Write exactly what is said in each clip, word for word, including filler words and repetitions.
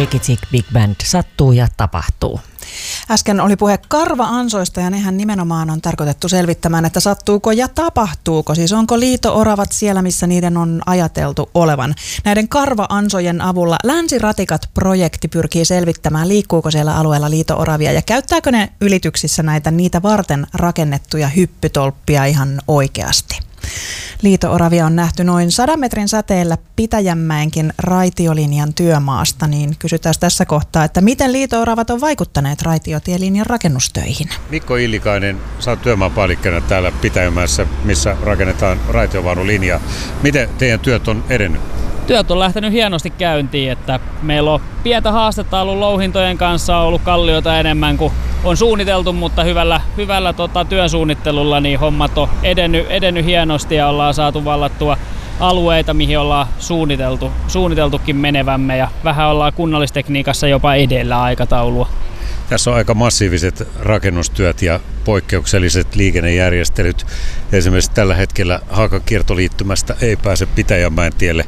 Ricky Tick Big Band, sattuu ja tapahtuu. Äsken oli puhe karva-ansoista ja nehän nimenomaan on tarkoitettu selvittämään, että sattuuko ja tapahtuuko. Siis onko liito-oravat siellä, missä niiden on ajateltu olevan. Näiden karva-ansojen avulla Länsiratikat-projekti pyrkii selvittämään, liikkuuko siellä alueella liito-oravia ja käyttääkö ne ylityksissä näitä niitä varten rakennettuja hyppytolppia ihan oikeasti. Liito-oravia on nähty noin sadan metrin säteellä Pitäjänmäenkin raitiolinjan työmaasta, niin kysytään tässä kohtaa, että miten liito-oravat on vaikuttaneet raitiotielinjan rakennustöihin. Mikko Illikainen, sä oot työmaapäällikkönä täällä Pitäjänmäessä, missä rakennetaan raitiovaunulinjaa. Miten teidän työt on edennyt? Työt on lähtenyt hienosti käyntiin, että meillä on pientä haastetta ollut louhintojen kanssa, on ollut kallioita enemmän kuin on suunniteltu, mutta hyvällä, hyvällä tota, työsuunnittelulla niin hommat on edennyt, edennyt hienosti ja ollaan saatu vallattua alueita, mihin ollaan suunniteltu, suunniteltukin menevämme ja vähän ollaan kunnallistekniikassa jopa edellä aikataulua. Tässä on aika massiiviset rakennustyöt ja poikkeukselliset liikennejärjestelyt. Esimerkiksi tällä hetkellä Haakan kiertoliittymästä ei pääse Pitäjänmäen tielle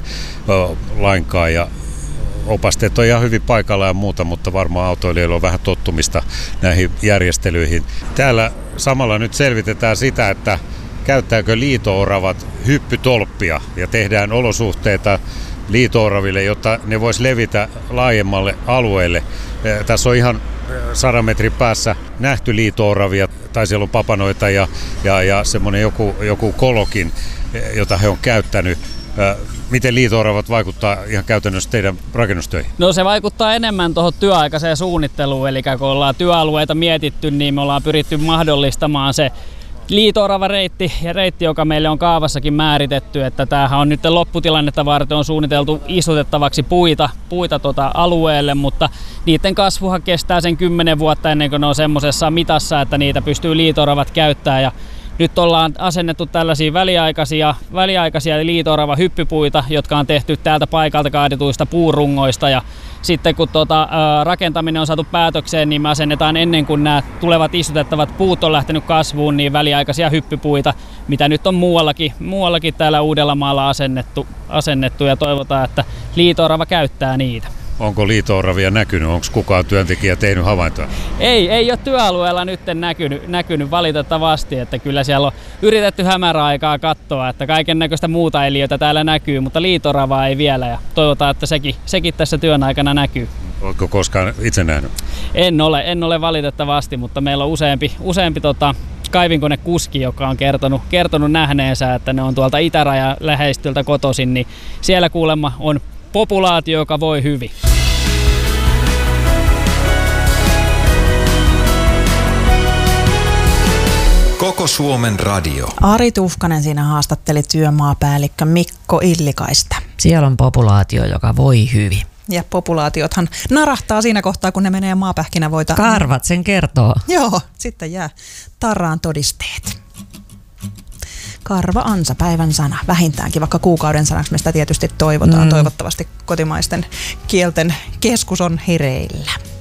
lainkaan ja opasteet on ihan hyvin paikalla ja muuta, mutta varmaan autoilijoilla on vähän tottumista näihin järjestelyihin. Täällä samalla nyt selvitetään sitä, että käyttääkö liito-oravat hyppytolppia ja tehdään olosuhteita liito-oraville, jotta ne vois levitä laajemmalle alueelle. Tässä on ihan sadan metrin päässä nähty liito-oravia, tai siellä on papanoita ja, ja, ja semmoinen joku, joku kolokin, jota he on käyttänyt. Miten liito-oravat vaikuttaa ihan käytännössä teidän rakennustöihin? No se vaikuttaa enemmän tuohon työaikaiseen suunnitteluun, eli kun ollaan työalueita mietitty, niin me ollaan pyritty mahdollistamaan se liito-orava reitti ja reitti, joka meille on kaavassakin määritetty, että tämähän on nyt lopputilannetta varten on suunniteltu istutettavaksi puita, puita tuota alueelle, mutta niiden kasvuhan kestää sen kymmenen vuotta ennen kuin ne on semmoisessa mitassa, että niitä pystyy liito-oravat käyttämään. Ja nyt ollaan asennettu tällaisia väliaikaisia, väliaikaisia liito-orava hyppypuita, jotka on tehty täältä paikalta kaadituista puurungoista. Ja sitten kun tuota, ää, rakentaminen on saatu päätökseen, niin me asennetaan ennen kuin nämä tulevat istutettavat puut on lähtenyt kasvuun, niin väliaikaisia hyppypuita, mitä nyt on muuallakin, muuallakin täällä Uudellamaalla asennettu, asennettu ja toivotaan, että liito-orava käyttää niitä. Onko liito-oravia näkynyt? Onko kukaan työntekijä tehnyt havaintoa? Ei, ei ole työalueella nyt näkynyt, näkynyt valitettavasti, että kyllä siellä on yritetty hämäräaikaa katsoa, että kaiken näköistä muuta eliötä täällä näkyy, mutta liito-oravaa ei vielä ja toivotaan, että sekin, sekin tässä työn aikana näkyy. Oletko koskaan itse nähnyt? En ole, en ole valitettavasti, mutta meillä on useampi, useampi tota, kaivinkonekuski, joka on kertonut, kertonut nähneensä, että ne on tuolta itärajan läheistyltä kotoisin, niin siellä kuulemma on populaatio, joka voi hyvin. Koko Suomen radio. Ari Tuhkanen siinä haastatteli työmaapäällikkö Mikko Illikaista. Siellä on populaatio, joka voi hyvin. Ja populaatiothan narahtaa siinä kohtaa, kun ne menee maapähkinävoita. Karvat sen kertoo. Joo, sitten jää tarraan todisteet. Karva-ansa, päivän sana, vähintäänkin, vaikka kuukauden sanaksi me sitä tietysti toivotaan. Mm. Toivottavasti kotimaisten kielten keskus on hereillä.